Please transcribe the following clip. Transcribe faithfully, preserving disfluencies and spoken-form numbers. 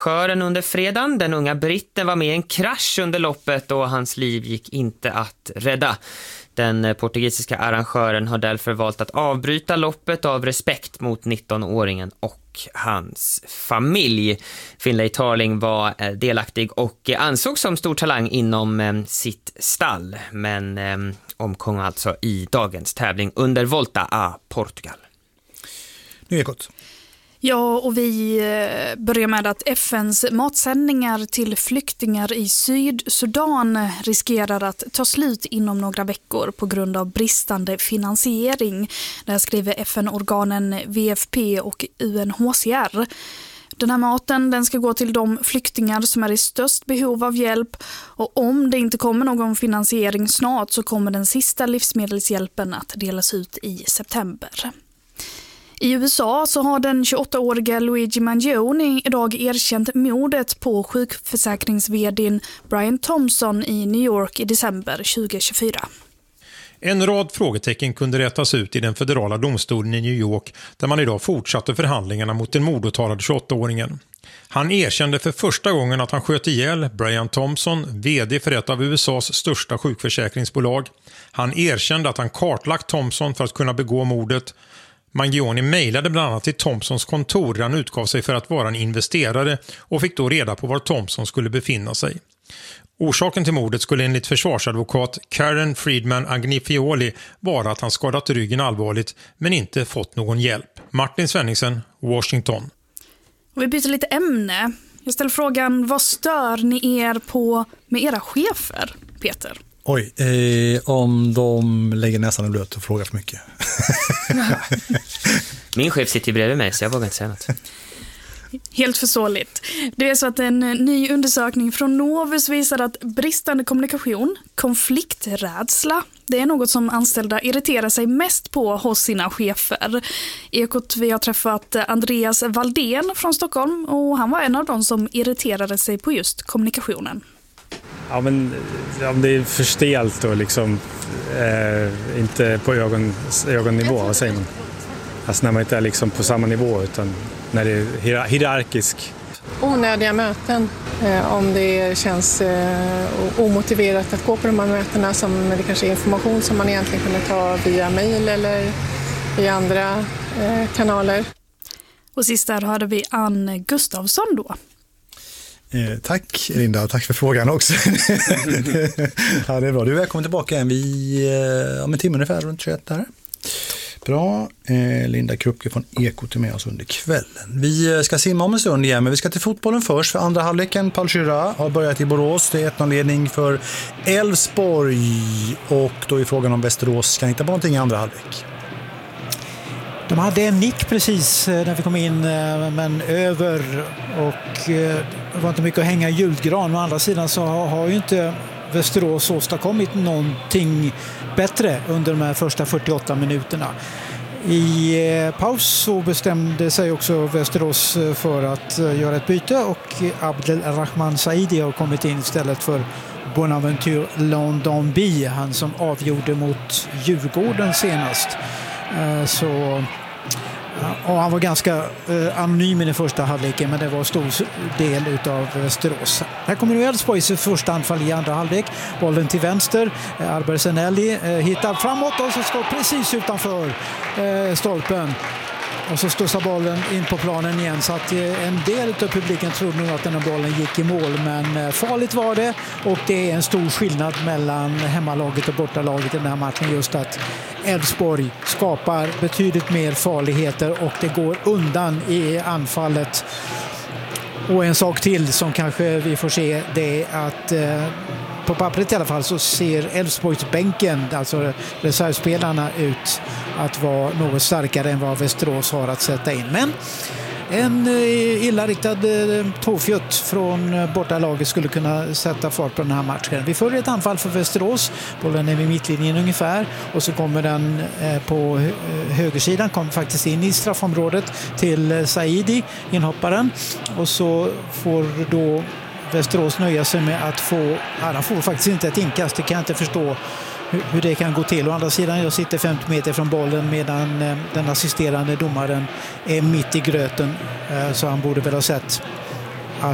arrangören under fredagen. Den unga britten var med i en krasch under loppet och hans liv gick inte att rädda. Den portugisiska arrangören har därför valt att avbryta loppet av respekt mot nittonåringen och hans familj. Finlay Tarling var delaktig och ansågs som stor talang inom sitt stall, men omkom alltså i dagens tävling under Volta a Portugal. Nu är det gott. Ja, och vi börjar med att F N:s matsändningar till flyktingar i Sydsudan riskerar att ta slut inom några veckor på grund av bristande finansiering. Det här skriver F N-organen V F P och U N H C R. Den här maten den ska gå till de flyktingar som är i störst behov av hjälp, och om det inte kommer någon finansiering snart så kommer den sista livsmedelshjälpen att delas ut i september. I U S A så har den tjugoåttaåriga Luigi Mangione idag erkänt mordet på sjukförsäkrings-vd:n Brian Thompson i New York i december tjugohundratjugofyra. En rad frågetecken kunde rätas ut i den federala domstolen i New York, där man idag fortsatte förhandlingarna mot den mordåtalade tjugoåttaåringen. Han erkände för första gången att han sköt ihjäl Brian Thompson, vd för ett av U S A:s största sjukförsäkringsbolag. Han erkände att han kartlagt Thompson för att kunna begå mordet. Mangione mejlade bland annat till Thompsons kontor där han utgav sig för att vara en investerare och fick då reda på var Thompson skulle befinna sig. Orsaken till mordet skulle enligt försvarsadvokat Karen Friedman Agnifioli vara att han skadat ryggen allvarligt men inte fått någon hjälp. Martin Svenningsen, Washington. Och vi byter lite ämne. Jag ställer frågan, vad stör ni er på med era chefer, Peter? Oj, eh, om de lägger nästan blöt och frågar för mycket. Min chef sitter bredvid mig så jag vågar inte säga något. Helt förståeligt. Det är så att en ny undersökning från Novus visar att bristande kommunikation, konflikträdsla, det är något som anställda irriterar sig mest på hos sina chefer. Ekot, vi har träffat Andreas Valdén från Stockholm och han var en av dem som irriterade sig på just kommunikationen. Ja, men om det är för stelt och liksom eh, inte på ögon, ögonnivå, vad säger man? Alltså när man inte är liksom på samma nivå utan när det är hierarkisk. Onödiga möten, eh, om det känns eh, omotiverat att gå på de här mötena, som det kanske är information som man egentligen kunde ta via mejl eller via andra eh, kanaler. Och sist där hörde vi Ann Gustafsson då. Eh, tack Linda, och tack för frågan också. Ja, det är bra. Du är välkommen tillbaka igen vid, eh, om en timme ungefär, runt tjugoett där. Bra. Eh, Linda Krupke från Ekot är med oss under kvällen. Vi ska simma om en stund igen, men vi ska till fotbollen först. För andra halvleken, Paul Schürrer har börjat i Borås. Det är ett noll-ledning för Elfsborg. Och då är frågan om Västerås ska hitta på någonting i andra halvlek. De hade en nick precis när vi kom in, men över, och det var inte mycket att hänga i julgran. Å andra sidan så har ju inte Västerås åstadkommit någonting bättre under de här första fyrtioåtta minuterna. I paus så bestämde sig också Västerås för att göra ett byte och Abdelrahman Saidi har kommit in istället för Bonaventure Londonby, han som avgjorde mot Djurgården senast. Så och han var ganska eh, anonym i den första halvleken, men det var en stor del utav Västerås. Här kommer nu Elfsborgs första anfall i andra halvlek. Bollen till vänster. Eh, Arber Senelli eh, hittar framåt och så står precis utanför eh, stolpen. Och så stussar bollen in på planen igen, så att en del av publiken trodde nog att den här bollen gick i mål, men farligt var det, och det är en stor skillnad mellan hemmalaget och bortalaget i den här matchen, just att Elfsborg skapar betydligt mer farligheter och det går undan i anfallet. Och en sak till som kanske vi får se, det är att eh, på pappret i alla fall så ser Elfsborgs bänken, alltså reservspelarna, ut att vara något starkare än vad Västerås har att sätta in. Men en illa riktad tåfjutt från bortalaget skulle kunna sätta fart på den här matchen. Vi får ett anfall för Västerås. Bollen är vid mittlinjen ungefär. Och så kommer den på högersidan. Kommer faktiskt in i straffområdet till Saidi, inhopparen. Och så får då Västerås nöja sig med att få... Han får faktiskt inte ett inkast. Det kan jag inte förstå hur det kan gå till. Å andra sidan, jag sitter femtio meter från bollen medan den assisterande domaren är mitt i gröten, så han borde väl ha sett